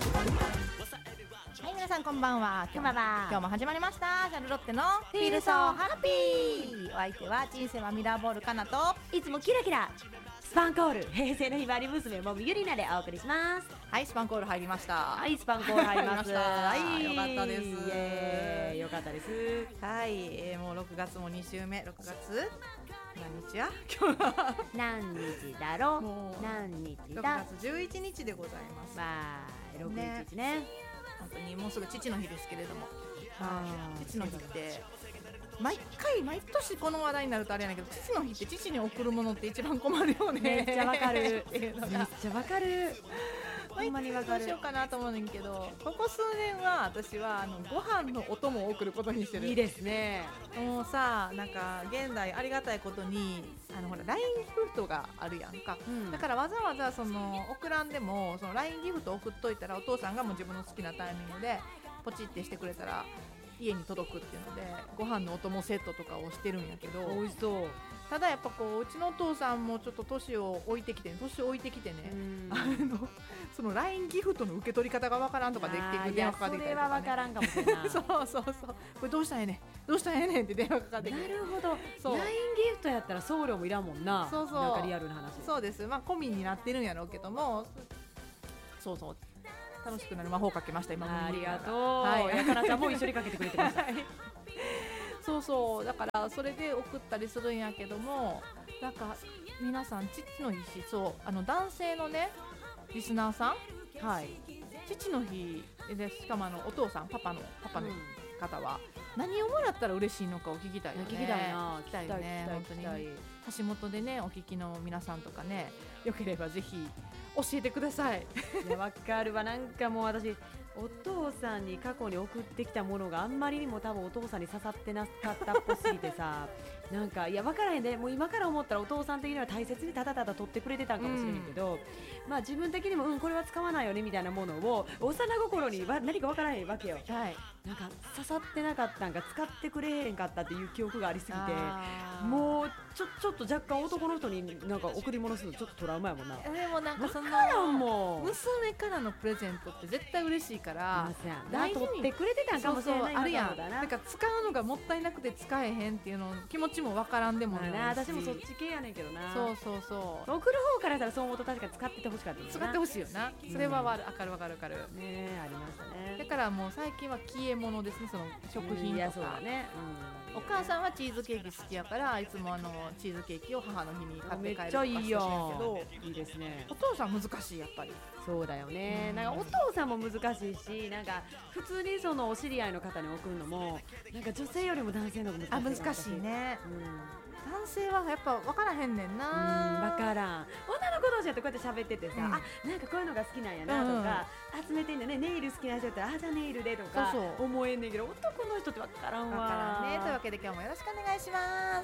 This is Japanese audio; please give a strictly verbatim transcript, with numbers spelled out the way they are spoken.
はい、皆さんこんばんは。 こんばんは。 今日も始まりましたシャルロッテのフィールソーハッピー。お相手は人生はミラーボールかなと、 いつもキラキラスパンコール平成のひばり娘もみゆりなでお送りします。 はい、スパンコール入りました。 はい、スパンコール入ります。 はい、 はい、 よかったです。 イエーイ、よかったです。 はい、えー、もうろくがつもに週目。ろくがつ何日や今日は何日だろもう何日だろくがつじゅういちにちでございます。 まあろくじゅういちね。 本当にもうすぐ父の日ですけれども、 あ父の日って毎回毎年この話題になるとあれやねんけど、父の日って父に贈るものって一番困るよね。 めっちゃわかるっていうのめっがちゃわかる。ほんまにわかる。 どうしようかなと思うねんけど、ここ数年は私はあのご飯のお供を送ることにしてる。 いいですね。 もうさ、なんか現代ありがたいことにあのほら ライン ギフトがあるやんか、 うん、 だからわざわざその送らんでもその ライン ギフト送っといたらお父さんがもう自分の好きなタイミングでポチってしてくれたら家に届くっていうので、ご飯のお供セットとかをしてるんやけど、 美味しそう。 ただやっぱこううちのお父さんもちょっと年を置いてきて年を置いてきてね、あのその ライン ギフトの受け取り方がわからんとかできて電話かかってきたりとか、ね、 それはわからんかもしれない。 そうそうそう、これどうしたんやねんどうしたんやねんって電話かかってきて、 なるほど。 そうライン ギフトやったら送料もいらんもんな。 そうそう、 なんかリアルな話。 そうです、まあ込みになってるんやろうけども、そうそう楽しくなる魔法をかけました今。 ありがとう。 はい、 やかなちゃんも一緒にかけてくれてました。 はい、そうそう、だからそれで送ったりするんやけども、なんか皆さん父の日し、そうあの男性のねリスナーさん、はい、父の日でしかもあのお父さんパパのパパの方は何をもらったら嬉しいのかを聞きたいよね。 聞きたいな。 聞きたいよね。本当に橋本でねお聞きの皆さんとかね、よければぜひ教えてください。 いやわかるわ。なんかもう私お父さんに過去に送ってきたものがあんまりにも多分お父さんに刺さってなかったっぽすぎてさなんかいや分からへんね。もう今から思ったらお父さん的には大切にただただ取ってくれてたんかもしれへんけど、うん、まあ自分的にもうんこれは使わないよねみたいなものを幼心にわ何か分からへんわけよ、はい、なんか刺さってなかったんか使ってくれへんかったっていう記憶がありすぎて、もうちょ、ちょっと若干男の人になんか贈り物するのちょっとトラウマやもんな。 でもなんかその娘からのプレゼントって絶対嬉しいから大事に取ってくれてたんかもしれない。 あるやん。だから使うのがもったいなくて使えへんっていうの気持ちもわからんでもないし、 まあ、私もそっち系やねんけどな。 そうそうそう、 送る方からしたらそう思うと確かに使っててほしかったです。 使ってほしいよな。それはわかるわかるわかるね。ありましたね。 だからもう最近は消え物ですね、その食品とかね、うん、お母さんはチーズケーキ好きやからいつもあのチーズケーキを母の日に買って帰るとかしてるんやけど、 いいですね。 お父さん難しいやっぱり。 そうだよね、うん、なんかお父さんも難しいし、なんか普通にそのお知り合いの方に送るのもなんか女性よりも男性の方が難しい。 あ、難しいね、うん、男性はやっぱ分からへんねんな。 うん、分からん。女の子同士だとこうやって喋っててさ、うん、あ、なんかこういうのが好きなんやなとか、うん、集めてんだね、ネイル好きな人だったらあ、じゃあネイルでとか思えんねんけど、男の人って分からんわ。 分からんね。というわけで今日もよろしくお願いします。